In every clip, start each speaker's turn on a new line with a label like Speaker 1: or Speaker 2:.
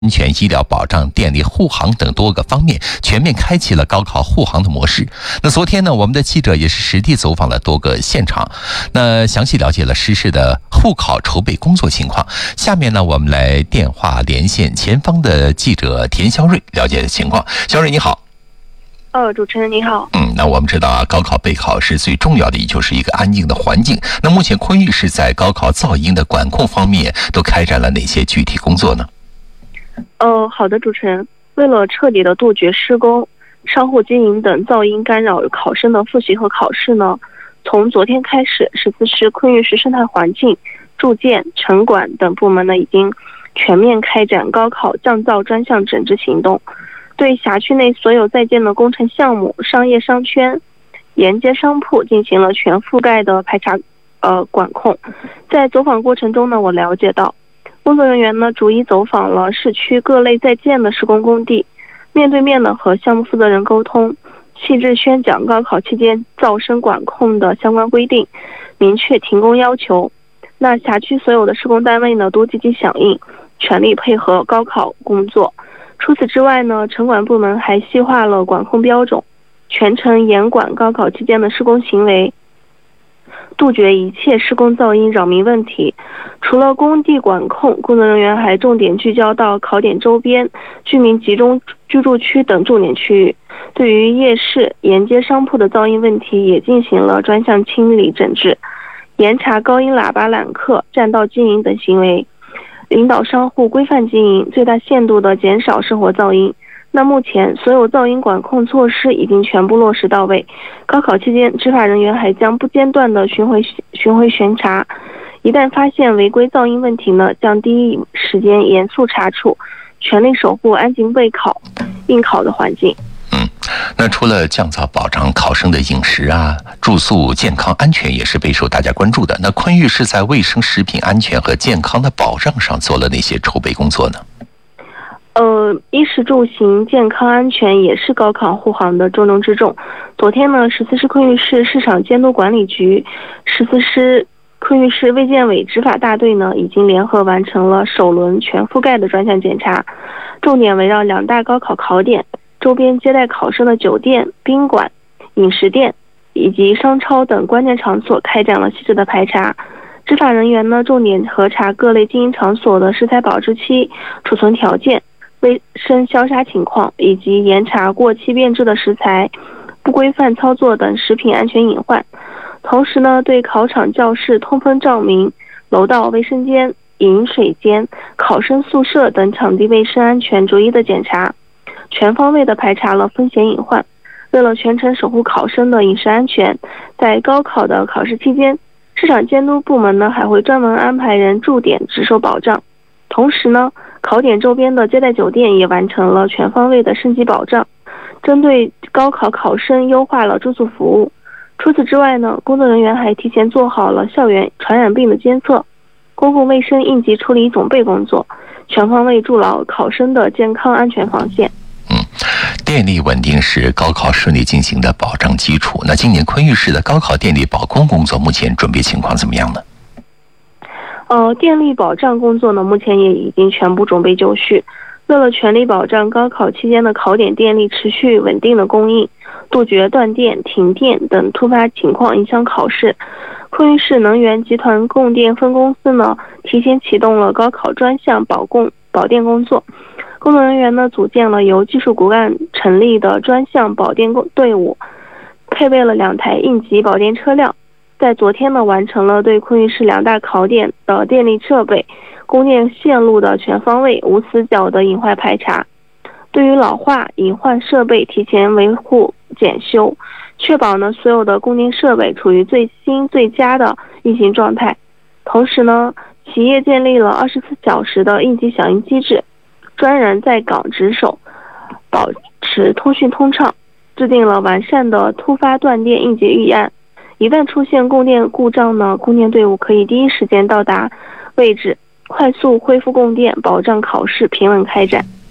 Speaker 1: 安全、医疗保障、电力护航等多个方面，全面开启了高考护航的模式。那昨天呢，我们的记者也是实地走访了多个现场，那详细了解了实施的护考筹备工作情况。下面呢，我们来电话连线前方的记者田肖瑞，了解情况。肖瑞你好。
Speaker 2: 主持人你好。
Speaker 1: 那我们知道啊，高考备考是最重要的，也就是一个安静的环境。那目前昆玉市在高考噪音的管控方面都开展了哪些具体工作呢？
Speaker 2: 好的，主持人。为了彻底的杜绝施工、商户经营等噪音干扰考生的复习和考试呢，从昨天开始，14市昆玉市生态环境、住建、城管等部门呢，已经全面开展高考降噪专项整治行动，对辖区内所有在建的工程项目、商业商圈、沿街商铺进行了全覆盖的排查管控。在走访过程中呢，我了解到，工作人员呢逐一走访了市区各类在建的施工工地，面对面的和项目负责人沟通，细致宣讲高考期间噪声管控的相关规定，明确停工要求。那辖区所有的施工单位呢都积极响应，全力配合高考工作。除此之外呢，城管部门还细化了管控标准，全程严管高考期间的施工行为，杜绝一切施工噪音扰民问题。除了工地管控，工作人员还重点聚焦到考点周边、居民集中居住区等重点区域，对于夜市、沿街商铺的噪音问题也进行了专项清理整治，严查高音喇叭揽客、占道经营等行为，领导商户规范经营，最大限度地减少生活噪音。那目前所有噪音管控措施已经全部落实到位，高考期间执法人员还将不间断地巡回巡查，一旦发现违规噪音问题呢，将第一时间严肃查处，全力守护安静备考、应考的环境。
Speaker 1: 那除了降噪保障考生的饮食啊、住宿、健康安全也是备受大家关注的。那昆玉市在卫生食品安全和健康的保障上做了哪些筹备工作呢？
Speaker 2: 衣食住行、健康安全也是高考护航的重中之重。昨天呢，14市昆玉市市场监督管理局、14市昆玉市卫健委执法大队呢，已经联合完成了首轮全覆盖的专项检查，重点围绕2大高考考点、周边接待考生的酒店、宾馆、饮食店以及商超等关键场所开展了细致的排查。执法人员呢，重点核查各类经营场所的食材保质期、储存条件、卫生消杀情况，以及严查过期变质的食材、不规范操作等食品安全隐患。同时呢，对考场、教室、通风照明、楼道、卫生间、饮水间、考生宿舍等场地卫生安全逐一的检查，全方位的排查了风险隐患。为了全程守护考生的饮食安全，在高考的考试期间，市场监督部门呢还会专门安排人驻点值守保障。同时呢，考点周边的接待酒店也完成了全方位的升级保障，针对高考考生优化了住宿服务。除此之外呢，工作人员还提前做好了校园传染病的监测、公共卫生应急处理总备工作，全方位筑牢考生的健康安全防线。
Speaker 1: 电力稳定是高考顺利进行的保障基础。那今年昆玉市的高考电力保供工作目前准备情况怎么样呢？
Speaker 2: 电力保障工作呢，目前也已经全部准备就绪。为了全力保障高考期间的考点电力持续稳定的供应，杜绝断电、停电等突发情况影响考试，昆玉市能源集团供电分公司呢，提前启动了高考专项保电工作。工作人员呢，组建了由技术骨干成立的专项保电队伍，配备了2台应急保电车辆。在昨天呢，完成了对昆玉市2大考点的电力设备、供电线路的全方位无死角的隐患排查，对于老化隐患设备提前维护检修，确保呢所有的供电设备处于最新最佳的运行状态。同时呢，企业建立了24小时的应急响应机制，专人在岗值守，保持通讯通畅，制定了完善的突发断电应急预案。一旦出现供电故障呢，供电队伍可以第一时间到达位置，快速恢复供电，保障考试平稳开展。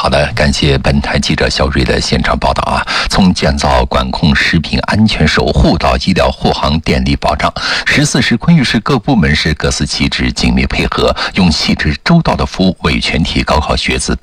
Speaker 1: 好的，感谢本台记者肖瑞的现场报道啊。从建造、管控、食品安全守护到医疗护航、电力保障，14市昆玉市各部门是各司其职，紧密配合，用细致周到的服务为全体高考学子